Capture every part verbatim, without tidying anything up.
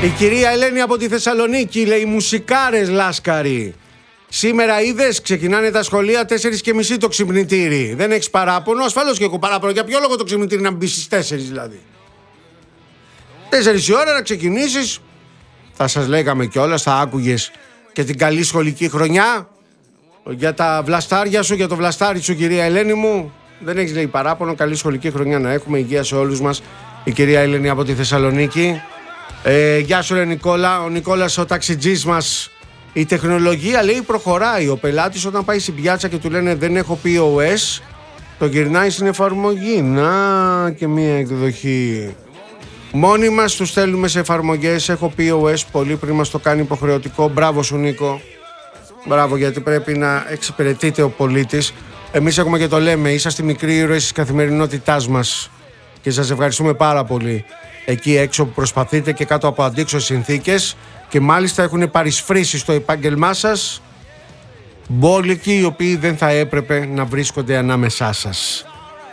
Η κυρία Ελένη από τη Θεσσαλονίκη λέει: μουσικάρες Λάσκαρη. Σήμερα είδες, ξεκινάνε τα σχολεία τέσσερις και μισή το ξυπνητήρι. Δεν έχεις παράπονο? Ασφαλώς και έχω παράπονο. Για ποιο λόγο το ξυπνητήρι να μπει στις τέσσερις δηλαδή? Τέσσερις η ώρα να ξεκινήσεις. Θα σας λέγαμε κιόλας, θα άκουγες και την καλή σχολική χρονιά. Για τα βλαστάρια σου, για το βλαστάρι σου, κυρία Ελένη μου. Δεν έχεις λέει παράπονο. Καλή σχολική χρονιά να έχουμε. Υγεία σε όλους μας. Η κυρία Ελένη από τη Θεσσαλονίκη. Ε, γεια σου ρε Νικόλα. Ο Νικόλας ο ταξιτζής μας. Η τεχνολογία λέει προχωράει. Ο πελάτης όταν πάει στην πιάτσα και του λένε δεν έχω πι ο ες, το γυρνάει στην εφαρμογή. Να και μία εκδοχή. Μόνοι μας τους στέλνουμε σε εφαρμογές. Έχω πι ο ες πολύ πριν μας το κάνει υποχρεωτικό. Μπράβο σου Νίκο. Μπράβο, γιατί πρέπει να εξυπηρετείται ο πολίτης. Εμείς έχουμε και το λέμε, είσαστε μικροί ήρωες της καθημερινότητάς μας και σας ευχαριστούμε πάρα πολύ εκεί έξω που προσπαθείτε και κάτω από αντίξωες συνθήκες και μάλιστα έχουν παρισφρήσει στο επάγγελμά σας μπόλικοι οι οποίοι δεν θα έπρεπε να βρίσκονται ανάμεσά σας.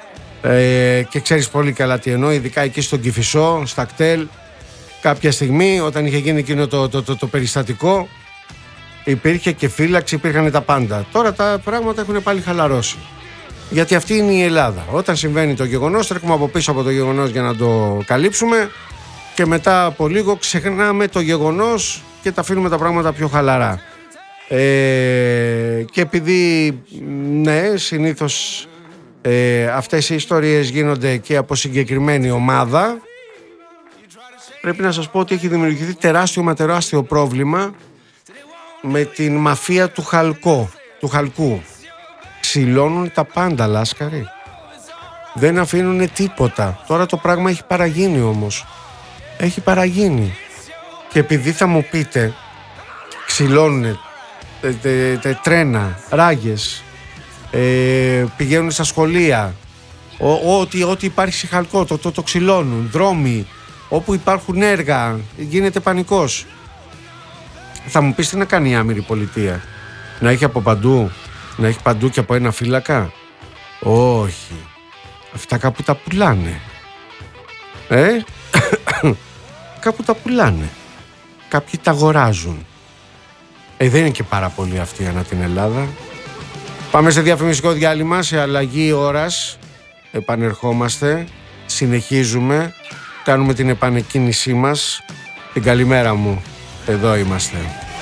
Ε, και ξέρεις πολύ καλά τι εννοώ, ειδικά εκεί στον Κηφισό, στα κτέλ, κάποια στιγμή όταν είχε γίνει εκείνο το, το, το, το περιστατικό, υπήρχε και φύλαξη, υπήρχαν τα πάντα. Τώρα τα πράγματα έχουν πάλι χαλαρώσει. Γιατί αυτή είναι η Ελλάδα. Όταν συμβαίνει το γεγονός, τρέχουμε από πίσω από το γεγονός για να το καλύψουμε και μετά από λίγο ξεχνάμε το γεγονός και τα αφήνουμε τα πράγματα πιο χαλαρά. Ε, και επειδή, ναι, συνήθως ε, αυτές οι ιστορίες γίνονται και από συγκεκριμένη ομάδα, πρέπει να σας πω ότι έχει δημιουργηθεί τεράστιο μα τεράστιο πρόβλημα με την μαφία του χαλκό, του χαλκού. Ξυλώνουν τα πάντα, Λάσκαρη. Δεν αφήνουν τίποτα. Τώρα το πράγμα έχει παραγίνει όμως. Έχει παραγίνει. Και επειδή θα μου πείτε, ξυλώνουν τε, τε, τε, τρένα, ράγες, ε, πηγαίνουν στα σχολεία, ό,τι, ό,τι υπάρχει σε χαλκό, το, το, το ξυλώνουν, δρόμοι, όπου υπάρχουν έργα, γίνεται πανικός. Θα μου πεις τι να κάνει η άμυρη πολιτεία? Να έχει από παντού, να έχει παντού και από ένα φύλακα? Όχι. Αυτά κάπου τα πουλάνε. Ε, κάπου τα πουλάνε. Κάποιοι τα αγοράζουν. Ε, δεν είναι και πάρα πολύ αυτή ανά την Ελλάδα. Πάμε σε διαφημιστικό διάλειμμα, σε αλλαγή ώρας. Επανερχόμαστε, συνεχίζουμε, κάνουμε την επανεκκίνησή μας. Την καλημέρα μου. Εδώ είμαστε.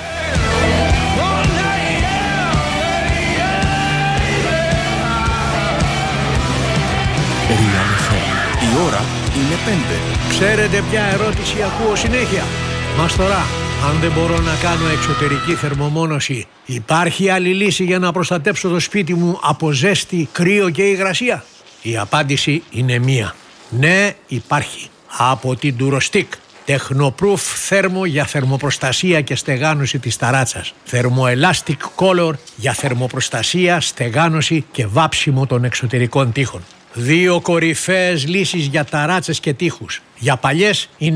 Η ώρα είναι πέντε. Ξέρετε ποια ερώτηση ακούω συνέχεια? Μας τώρα, αν δεν μπορώ να κάνω εξωτερική θερμομόνωση, υπάρχει άλλη λύση για να προστατέψω το σπίτι μου από ζέστη, κρύο και υγρασία? Η απάντηση είναι μία. Ναι, υπάρχει. Από την Durostick. Τεχνοπρούφ θέρμο για θερμοπροστασία και στεγάνωση της ταράτσας. Θερμοελάστικ Color για θερμοπροστασία, στεγάνωση και βάψιμο των εξωτερικών τοίχων. Δύο κορυφαίες λύσεις για ταράτσες και τοίχους. Για παλιές